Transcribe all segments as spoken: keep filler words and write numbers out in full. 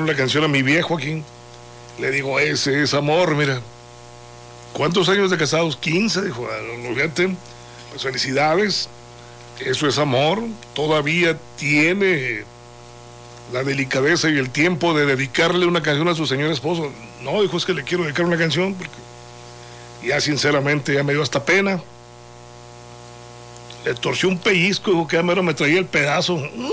una canción a mi viejo aquí. Le digo, ese es amor, mira. ¿Cuántos años de casados? quince, dijo, no, fíjate, pues felicidades. Eso es amor. Todavía tiene la delicadeza y el tiempo de dedicarle una canción a su señor esposo. No, dijo, es que le quiero dedicar una canción porque ya sinceramente ya me dio hasta pena. Le torció un pellizco, dijo que ya mero me traía el pedazo.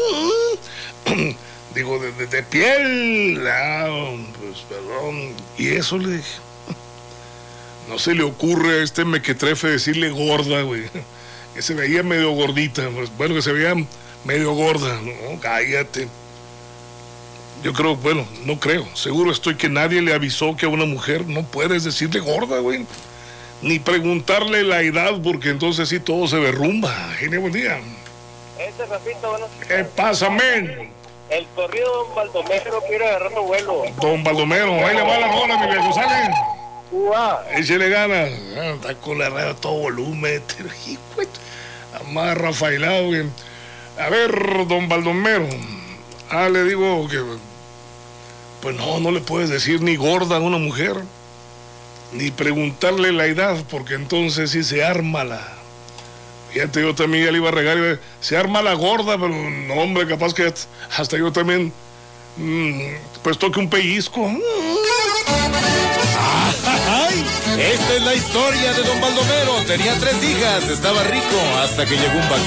Digo, de, de, de piel. Ah, pues perdón. Y eso le dije. No se le ocurre a este mequetrefe decirle gorda, güey. Que se veía medio gordita. Pues, bueno, que se veía medio gorda. No, cállate. Yo creo, bueno, no creo. Seguro estoy que nadie le avisó que a una mujer no puedes decirle gorda, güey. Ni preguntarle la edad, porque entonces sí todo se derrumba. Genio, buen día. Este Rafito, bueno. ¿Qué pasa, men? El corrido Don Baldomero quiere agarrando vuelo. Don Baldomero, ahí le va la rola, mi viejo, ¿sale? Uah. Échale ganas. Ah, está con la radio a todo volumen. Más rafaelado, güey. A ver, don Baldomero. Ah, le digo que... Pues no, no le puedes decir ni gorda a una mujer. Ni preguntarle la edad, porque entonces sí se arma la... Fíjate, yo también ya le iba a regar, iba a... se arma la gorda, pero no, hombre, capaz que hasta yo también, mmm, pues toque un pellizco. ¡Ay! Esta es la historia de Don Baldomero. Tenía tres hijas, estaba rico hasta que llegó un vaquero.